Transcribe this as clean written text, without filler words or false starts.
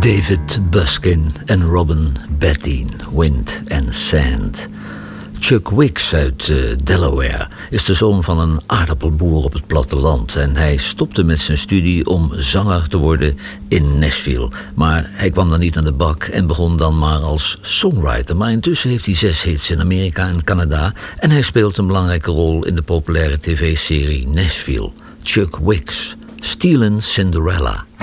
David Buskin en Robin Bettine, Wind and Sand. Chuck Wicks uit Delaware is de zoon van een aardappelboer op het platteland en hij stopte met zijn studie om zanger te worden in Nashville. Maar hij kwam dan niet aan de bak en begon dan maar als songwriter. Maar intussen heeft hij 6 hits in Amerika en Canada en hij speelt een belangrijke rol in de populaire tv-serie Nashville. Chuck Wicks, Stealin' Cinderella.